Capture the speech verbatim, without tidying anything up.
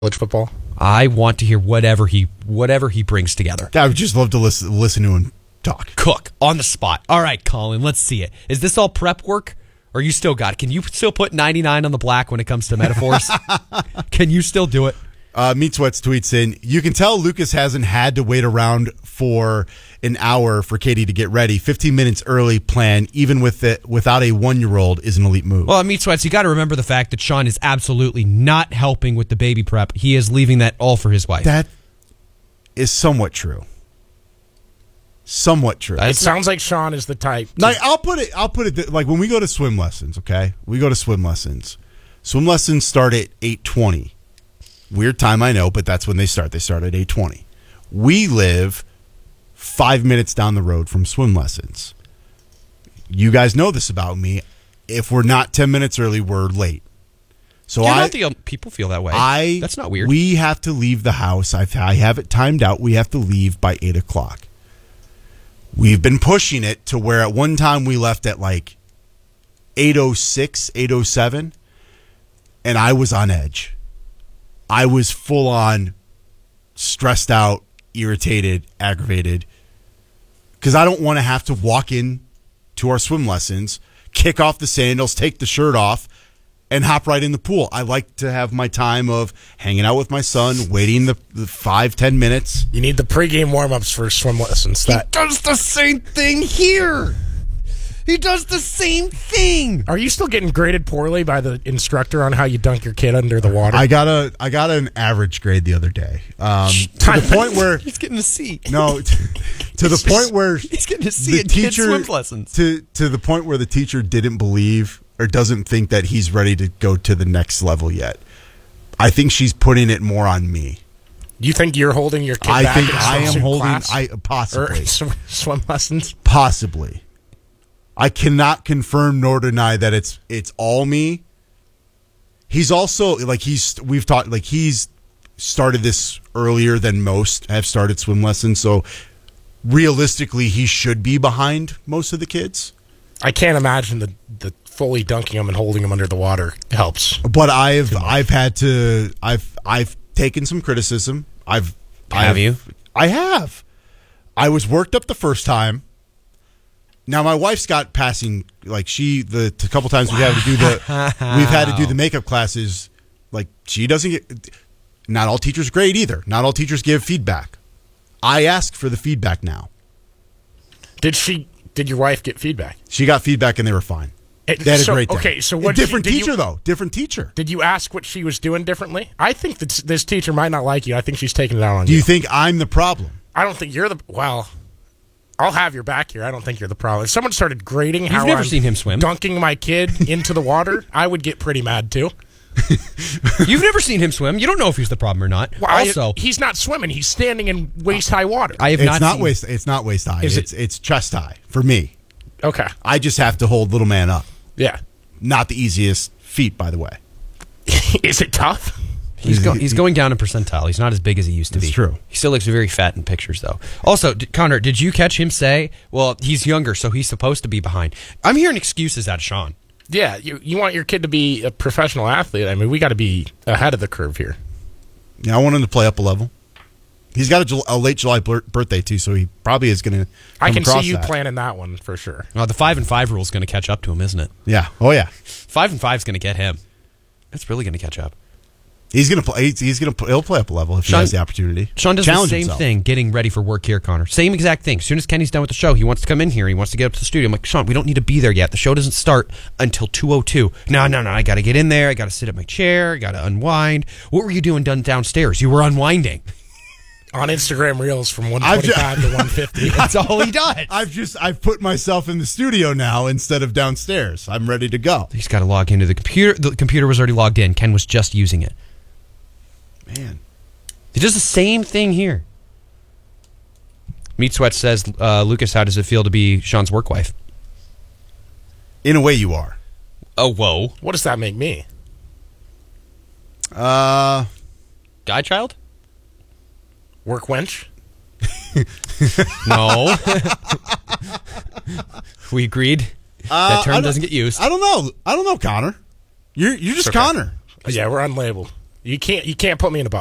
college football? I want to hear whatever he whatever he brings together. I would just love to listen, listen to him talk. Cook on the spot. All right, Colin, let's see it. Is this all prep work? Or you still got it? Can you still put ninety-nine on the black when it comes to metaphors? Can you still do it? Uh, Meat Sweats tweets in, you can tell Lucas hasn't had to wait around for an hour for Katie to get ready. fifteen minutes early plan, even with it, without a one-year-old, is an elite move. Well, Meat Sweats, you got to remember the fact that Sean is absolutely not helping with the baby prep. He is leaving that all for his wife. That is somewhat true. Somewhat true. It sounds like Sean is the type. To- Like, I'll put it. I'll put it th- like when we go to swim lessons. Okay, we go to swim lessons. Swim lessons start at eight twenty. Weird time, I know, but that's when they start. They start at eight twenty. We live five minutes down the road from swim lessons. You guys know this about me. If we're not ten minutes early, we're late. So You're I not the only people feel that way. I that's not weird. We have to leave the house. I've, I have it timed out. We have to leave by eight o'clock. We've been pushing it to where at one time we left at like eight oh six, eight oh seven, and I was on edge. I was full on stressed out, irritated, aggravated, because I don't want to have to walk in to our swim lessons, kick off the sandals, take the shirt off, and hop right in the pool. I like to have my time of hanging out with my son, waiting the, the five, ten minutes. You need the pregame warm-ups for swim lessons. That he does the same thing here. He does the same thing. Are you still getting graded poorly by the instructor on how you dunk your kid under the water? I got a I got an average grade the other day. Um, to the point where he's getting a C. No, to, to the point where he's getting a C the in teacher kids' swim lessons. To to the point where the teacher didn't believe or doesn't think that he's ready to go to the next level yet. I think she's putting it more on me. Do you think you're holding your kid I back think in I am swimsuit holding class? I possibly Or swim lessons? Possibly. I cannot confirm nor deny that it's it's all me. He's also like he's we've talked like he's started this earlier than most have started swim lessons, so realistically he should be behind most of the kids. I can't imagine the the fully dunking them and holding them under the water helps. But I've I've had to I've I've taken some criticism. I've have I've, you? I have. I was worked up the first time. Now my wife's got passing, like she the a couple times wow. we had to do the we've had to do the makeup classes. Like she doesn't get. Not all teachers grade either. Not all teachers give feedback. I ask for the feedback now. Did she? Did your wife get feedback? She got feedback and they were fine. It, they had so, a great day. Okay, so what? Different she, teacher you, though. Different teacher. Did you ask what she was doing differently? I think that this teacher might not like you. I think she's taking it out on do you. Do you think I'm the problem? I don't think you're the well. I'll have your back here. I don't think you're the problem. If someone started grading You've how never I'm seen him swim. dunking my kid into the water, I would get pretty mad too. You've never seen him swim. You don't know if he's the problem or not. Well, also, I, he's not swimming. He's standing in waist high water. I have it's not, not seen, waist. It's not waist high. Is it's it? it's chest high for me. Okay. I just have to hold little man up. Yeah. Not the easiest feat, by the way. Is it tough? He's, go, he's going down in percentile. He's not as big as he used to It's be. true. He still looks very fat in pictures, though. Also, did, Connor, did you catch him say, well, he's younger, so he's supposed to be behind? I'm hearing excuses out of Sean. Yeah, you you want your kid to be a professional athlete. I mean, we got to be ahead of the curve here. Yeah, I want him to play up a level. He's got a, Jul- a late July blur- birthday, too, so he probably is going to I can see you that. planning that one for sure. Well, the five and five rule is going to catch up to him, isn't it? Yeah. Oh, yeah. Five and five is going to get him. It's really going to catch up. He's going to play. He's, he's going to. He'll play up a level if Sean, he has the opportunity. Sean does Challenge the same himself. thing, getting ready for work here, Connor. Same exact thing. As soon as Kenny's done with the show, he wants to come in here. He wants to get up to the studio. I'm like, Sean, we don't need to be there yet. The show doesn't start until two oh two. No, no, no. I got to get in there. I got to sit at my chair. I got to unwind. What were you doing done downstairs? You were unwinding. On Instagram Reels from one twenty-five just, to one fifty. That's all he does. I've just I've put myself in the studio now instead of downstairs. I'm ready to go. He's got to log into the computer. The computer was already logged in. Ken was just using it. Man. He does the same thing here. Meat Sweat says, uh, Lucas, how does it feel to be Sean's work wife? In a way, you are. Oh, whoa. What does that make me? Uh, Guy child? Work wench? No. We agreed. uh, That term doesn't get used. I don't know. I don't know, Connor. You're you're just Okay. Connor. Yeah, we're unlabeled. You can't you can't put me in a box.